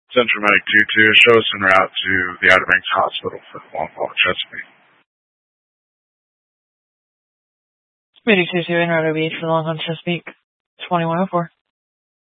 Central Medic 22, show us en route to the Outer Banks Hospital for Long Haul Chesapeake. Medic 22 en route to BH for Long Haul Chesapeake, 2104.